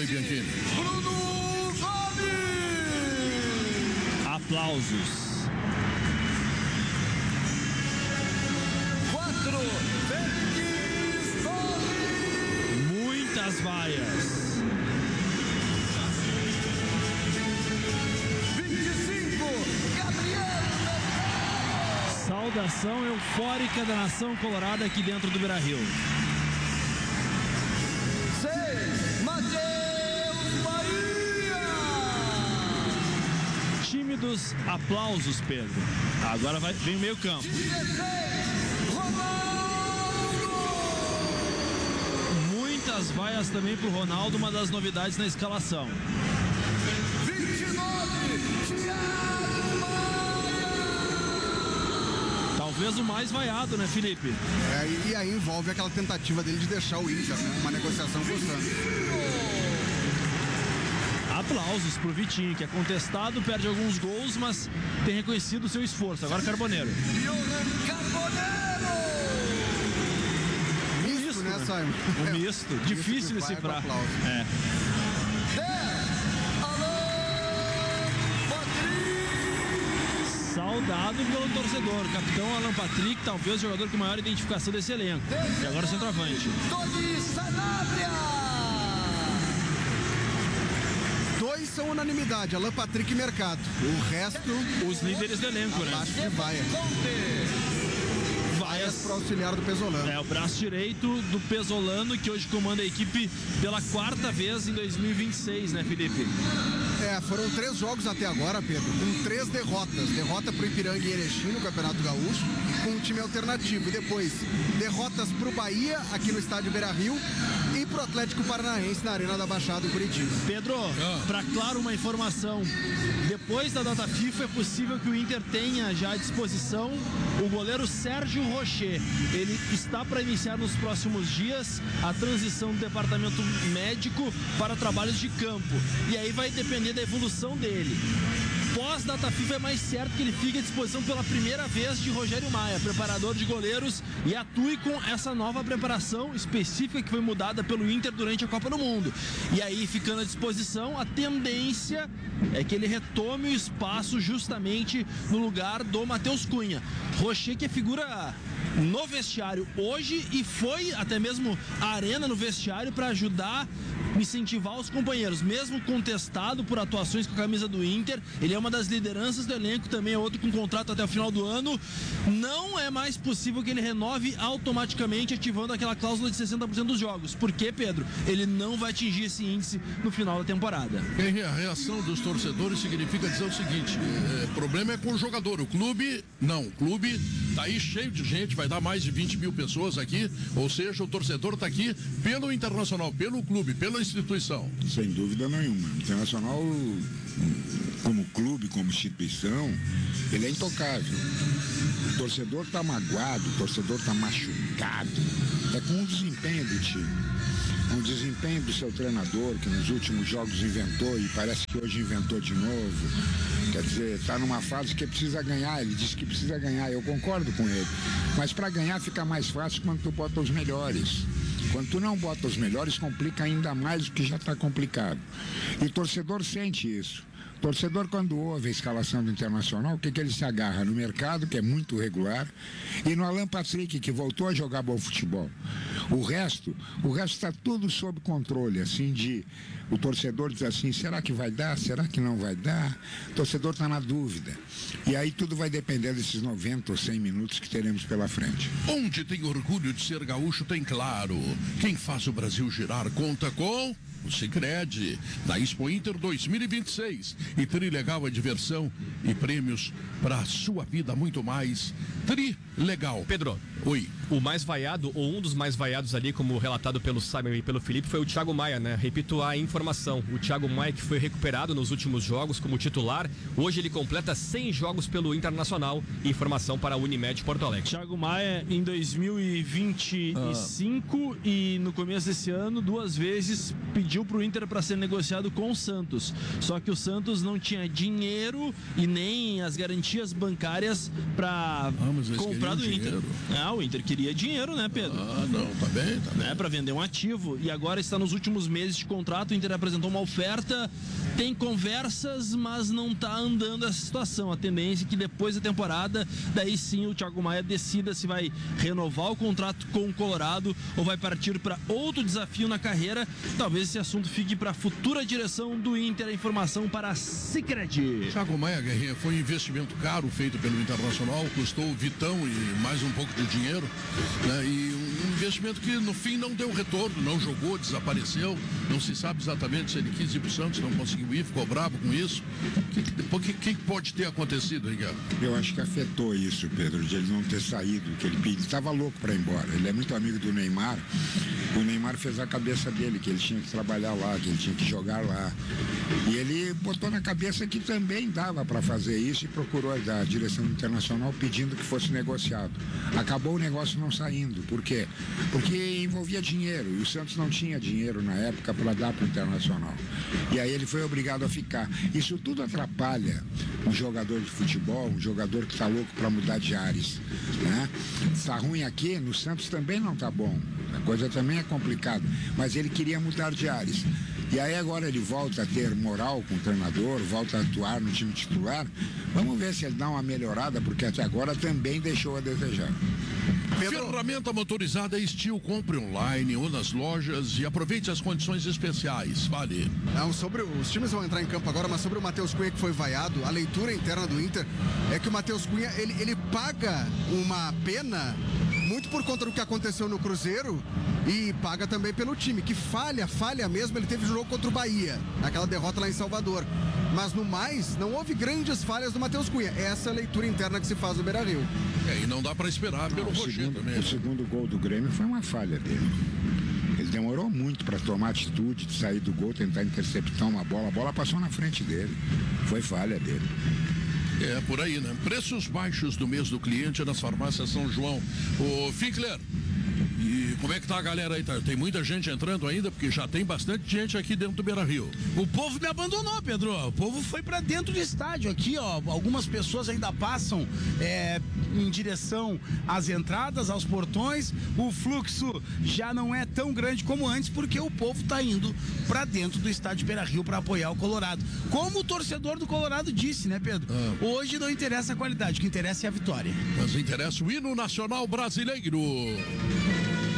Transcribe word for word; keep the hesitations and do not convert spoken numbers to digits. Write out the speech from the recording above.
Oi, Bianchini. Bruno Gomes. Aplausos. Quatro. Félix Gomes. Muitas vaias. Saudação eufórica da nação colorada aqui dentro do Beira-Rio. seis. Matheus Bahia. Tímidos aplausos, Pedro. Agora vai, vem o meio campo. dezesseis. Ronaldo. Muitas vaias também pro Ronaldo, uma das novidades na escalação. vinte e nove. Thiago Maia. Talvez o mais vaiado, né, Felipe? É, e aí envolve aquela tentativa dele de deixar o Inter, né? Uma negociação forçando. Aplausos pro Vitinho, que é contestado, perde alguns gols, mas tem reconhecido o seu esforço. Agora Carboneiro. Johan Carboneiro. Misto, misto, né, Simon? O misto, difícil de decifrar. É. Saudado pelo torcedor, capitão Alan Patrick, talvez o jogador com maior identificação desse elenco. E agora o centroavante. Tony Sanabria. Dois são unanimidade, Alan Patrick e Mercado. O resto, os líderes do elenco, né? Abaixo de vaia. Vaias para auxiliar do Pesolano. É, o braço direito do Pesolano, que hoje comanda a equipe pela quarta vez em dois mil e vinte e seis, né, Felipe? É, foram três jogos até agora, Pedro, com três derrotas. Derrota pro Ipiranga e Erechim no Campeonato Gaúcho, com um time alternativo. E depois, derrotas pro Bahia, aqui no estádio Beira-Rio, e pro Atlético Paranaense na Arena da Baixada, em Curitiba. Pedro, ah. para claro uma informação, depois da data FIFA é possível que o Inter tenha já à disposição o goleiro Sérgio Rocher. Ele está para iniciar nos próximos dias a transição do departamento médico para trabalhos de campo. E aí vai depender da evolução dele. Pós-data FIFA é mais certo que ele fique à disposição pela primeira vez de Rogério Maia, preparador de goleiros, e atue com essa nova preparação específica que foi mudada pelo Inter durante a Copa do Mundo. E aí, ficando à disposição, a tendência é que ele retome o espaço justamente no lugar do Matheus Cunha. Rocher, que é figura no vestiário hoje e foi até mesmo a arena no vestiário para ajudar, incentivar os companheiros, mesmo contestado por atuações com a camisa do Inter. Ele é uma das lideranças do elenco, também é outro com contrato até o final do ano. Não é mais possível que ele renove automaticamente, ativando aquela cláusula de sessenta por cento dos jogos. Por quê, Pedro? Ele não vai atingir esse índice no final da temporada. E a reação dos torcedores significa dizer o seguinte: o problema é com o jogador, o clube não, o clube tá aí cheio de gente, vai dar mais de vinte mil pessoas aqui, ou seja, o torcedor tá aqui pelo Internacional, pelo clube, pela instituição. Sem dúvida nenhuma. O Internacional, como clube, como instituição, ele é intocável. O torcedor tá magoado, o torcedor tá machucado. É com o desempenho do time. Com o desempenho do seu treinador, que nos últimos jogos inventou e parece que hoje inventou de novo. Quer dizer, está numa fase que precisa ganhar, ele disse que precisa ganhar, eu concordo com ele. Mas para ganhar fica mais fácil quando tu bota os melhores. Quando tu não bota os melhores, complica ainda mais o que já está complicado. E o torcedor sente isso. O torcedor, quando ouve a escalação do Internacional, o que, que ele se agarra? No mercado, que é muito regular, e no Alan Patrick, que voltou a jogar bom futebol. O resto, o resto está tudo sob controle, assim, de o torcedor diz assim, será que vai dar? Será que não vai dar? O torcedor está na dúvida. E aí tudo vai depender desses noventa ou cem minutos que teremos pela frente. Onde tem orgulho de ser gaúcho, tem claro. Quem faz o Brasil girar conta com o Sicredi, da Expo Inter dois mil e vinte e seis. E Trilegal é diversão e prêmios para a sua vida muito mais. Trilegal. Pedro, oi. O mais vaiado, ou um dos mais vaiados ali, como relatado pelo Simon e pelo Felipe, foi o Thiago Maia, né? Repito a informação. O Thiago Maia, que foi recuperado nos últimos jogos como titular, hoje ele completa cem jogos pelo Internacional. Informação para a Unimed Porto Alegre. Thiago Maia em dois mil e vinte e cinco ah. e no começo desse ano, duas vezes pediu pediu pro Inter para ser negociado com o Santos. Só que o Santos não tinha dinheiro e nem as garantias bancárias para ah, comprar do Inter. Dinheiro. Ah, o Inter queria dinheiro, né, Pedro? Ah, não, tá bem, tá bem. Né, para vender um ativo. E agora está nos últimos meses de contrato. O Inter apresentou uma oferta, tem conversas, mas não tá andando essa situação. A tendência é que depois da temporada, daí sim o Thiago Maia decida se vai renovar o contrato com o Colorado ou vai partir para outro desafio na carreira. Talvez esse assunto fique para a futura direção do Inter. A informação para a Sicredi. Thiago Maia, Guerrinha, foi um investimento caro feito pelo Internacional, custou o Vitão e mais um pouco de dinheiro, né? E um investimento que no fim não deu retorno, não jogou, desapareceu, não se sabe exatamente se ele quis ir pro Santos, não conseguiu ir, ficou bravo com isso. O que, que, que pode ter acontecido, hein, Guerra? Eu acho que afetou isso, Pedro, de ele não ter saído, que ele pediu, estava louco para ir embora. Ele é muito amigo do Neymar. O Neymar fez a cabeça dele, que ele tinha que trabalhar lá, que ele tinha que jogar lá. E ele botou na cabeça que também dava para fazer isso e procurou a direção internacional pedindo que fosse negociado. Acabou o negócio não saindo. Por quê? Porque envolvia dinheiro e o Santos não tinha dinheiro na época para dar para o Internacional. E aí ele foi obrigado a ficar. Isso tudo atrapalha um jogador de futebol, um jogador que está louco para mudar de ares, né? Está ruim aqui, no Santos também não está bom. A coisa também é complicada, mas ele queria mudar de ares. E aí agora ele volta a ter moral com o treinador, volta a atuar no time titular. Vamos ver se ele dá uma melhorada, porque até agora também deixou a desejar. Pedro... Ferramenta motorizada Steel, compre online ou nas lojas e aproveite as condições especiais. Vale. Não, sobre os times vão entrar em campo agora, mas sobre o Matheus Cunha que foi vaiado, a leitura interna do Inter é que o Matheus Cunha ele, ele paga uma pena muito por conta do que aconteceu no Cruzeiro e paga também pelo time, que falha, falha mesmo. Ele teve jogo contra o Bahia, naquela derrota lá em Salvador. Mas no mais, não houve grandes falhas do Matheus Cunha. Essa é a leitura interna que se faz do Beira-Rio. É, e não dá para esperar pelo o, Rocher segundo, também. o segundo gol do Grêmio foi uma falha dele. Ele demorou muito para tomar atitude de sair do gol, tentar interceptar uma bola. A bola passou na frente dele. Foi falha dele. É, por aí, né? Preços baixos do mês do cliente nas farmácias São João. Ô, Finkler, e como é que tá a galera aí? Tá? Tem muita gente entrando ainda? Porque já tem bastante gente aqui dentro do Beira-Rio. O povo me abandonou, Pedro. O povo foi pra dentro do estádio aqui, ó. Algumas pessoas ainda passam é, em direção às entradas, aos portões. O fluxo já não é tão grande como antes, porque o povo tá indo pra dentro do estádio Beira-Rio pra apoiar o Colorado. Como o torcedor do Colorado disse, né, Pedro? Ah. Hoje não interessa a qualidade, o que interessa é a vitória. Mas interessa o hino nacional brasileiro.